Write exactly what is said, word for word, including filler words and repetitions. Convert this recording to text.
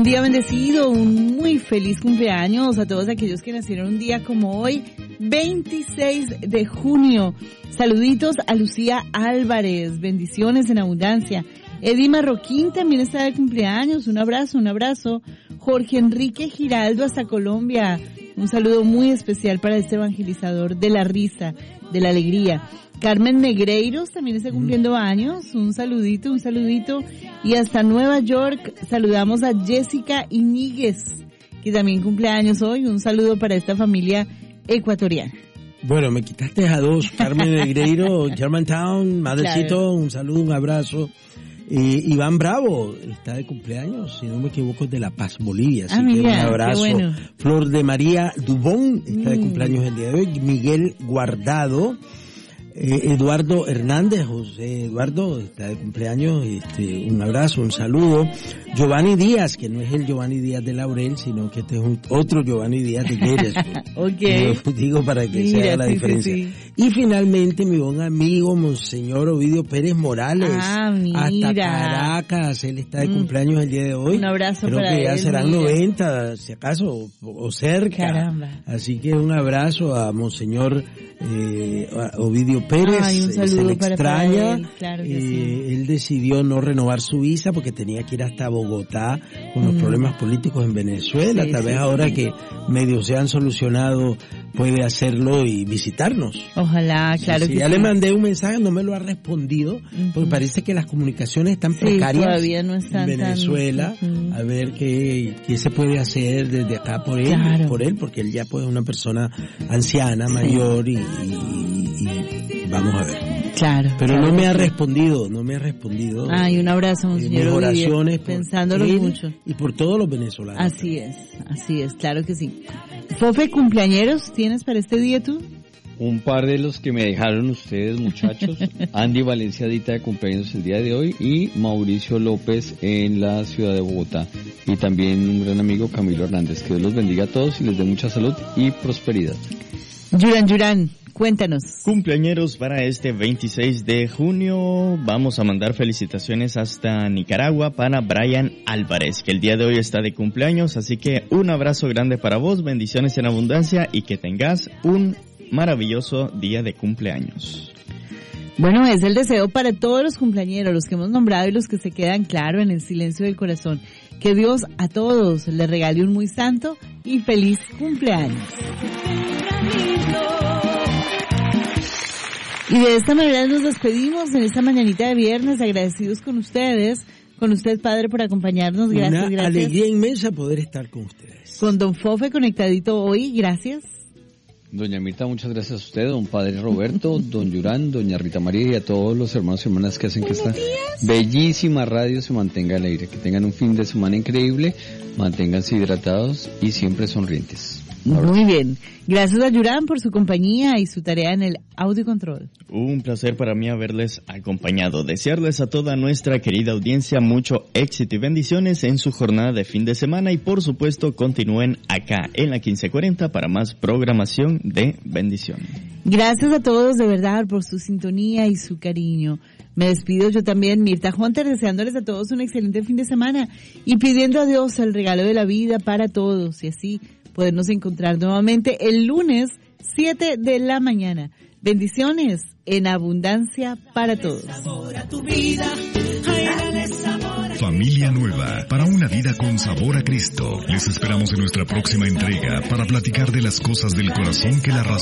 día bendecido, un muy feliz cumpleaños a todos aquellos que nacieron un día como hoy, veintiséis de junio. Saluditos a Lucía Álvarez, bendiciones en abundancia. Eddie Marroquín también está de cumpleaños, un abrazo, un abrazo. Jorge Enrique Giraldo hasta Colombia, un saludo muy especial para este evangelizador de la risa, de la alegría. Carmen Negreiros también está cumpliendo años, un saludito, un saludito. Y hasta Nueva York saludamos a Jessica Iñiguez, que también cumple años hoy, un saludo para esta familia ecuatoriana. Bueno, me quitaste a dos, Carmen Negreiro, Germantown, Madrecito, claro. Un saludo, un abrazo. Eh, Iván Bravo está de cumpleaños, si no me equivoco, es de La Paz, Bolivia, así ah, que mira, un abrazo. Bueno. Flor de María Dubón está de cumpleaños el día de hoy. Miguel Guardado, eh, Eduardo Hernández, José Eduardo está de cumpleaños, este, un abrazo, un saludo. Giovanni Díaz, que no es el Giovanni Díaz de Laurel, sino que este es un, otro Giovanni Díaz de Guedes. Okay. Digo, digo para que Mira, se haga la sí, diferencia. Sí, sí. Y finalmente mi buen amigo Monseñor Ovidio Pérez Morales, ah, hasta Caracas, él está de mm. cumpleaños el día de hoy. Un abrazo Creo para que ya él, serán mira. noventa, si acaso, o, o cerca. Caramba. Así que un abrazo a Monseñor eh, Ovidio Pérez. Ay, un saludo se le para, extraña. para él, claro que eh, sí. Él decidió no renovar su visa porque tenía que ir hasta Bogotá con los mm. problemas políticos en Venezuela. Sí, Tal sí, vez sí. ahora que medio se han solucionado puede hacerlo y visitarnos. Ojalá, claro sí, que ya sí. le mandé un mensaje, no me lo ha respondido, uh-huh. porque parece que las comunicaciones están sí, precarias todavía no están en Venezuela, tan... uh-huh. a ver qué, qué se puede hacer desde acá por él, claro. por él, porque él ya pues es una persona anciana, sí. mayor y, y, y vamos a ver. Claro. Pero claro no me ha sí. respondido, no me ha respondido. Ay, un abrazo, monseñor Ovidio. Oraciones por pensándolo él mucho. Y por todos los venezolanos. Así es, así es, claro que sí. Fofe, ¿cumpleañeros tienes para este día tú? Un par de los que me dejaron ustedes, muchachos. Andy Valencia Dita de cumpleaños el día de hoy y Mauricio López en la ciudad de Bogotá. Y también un gran amigo, Camilo Hernández. Que Dios los bendiga a todos y les dé mucha salud y prosperidad. Yuran Yuran, cuéntanos. Cumpleañeros para este veintiséis de junio. Vamos a mandar felicitaciones hasta Nicaragua para Brian Álvarez, que el día de hoy está de cumpleaños. Así que un abrazo grande para vos, bendiciones en abundancia y que tengas un maravilloso día de cumpleaños. Bueno, es el deseo para todos los cumpleañeros, los que hemos nombrado y los que se quedan, claro, en el silencio del corazón. Que Dios a todos les regale un muy santo y feliz cumpleaños. Y de esta manera nos despedimos en esta mañanita de viernes, agradecidos con ustedes, con usted, Padre, por acompañarnos. Gracias, Una gracias. alegría inmensa poder estar con ustedes. Con Don Fofe conectadito hoy, gracias. Doña Mirta, muchas gracias a usted, don Padre Roberto, don Yurán, doña Rita María y a todos los hermanos y hermanas que hacen que esta bellísima radio se mantenga al aire. Que tengan un fin de semana increíble, manténganse hidratados y siempre sonrientes. Muy bien. Gracias a Yurán por su compañía y su tarea en el audio control. Un placer para mí haberles acompañado. Desearles a toda nuestra querida audiencia mucho éxito y bendiciones en su jornada de fin de semana y por supuesto continúen acá en la quince cuarenta para más programación de bendición. Gracias a todos de verdad por su sintonía y su cariño. Me despido yo también, Mirta Hunter, deseándoles a todos un excelente fin de semana y pidiendo a Dios el regalo de la vida para todos y así podernos encontrar nuevamente el lunes siete de la mañana. Bendiciones en abundancia para todos. Familia nueva, para una vida con sabor a Cristo. Les esperamos en nuestra próxima entrega para platicar de las cosas del corazón que la razón